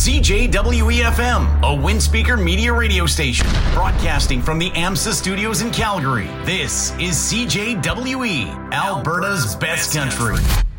CJWE-FM, a Windspeaker media radio station, broadcasting from the AMSA studios in Calgary. This is CJWE, Alberta's best country.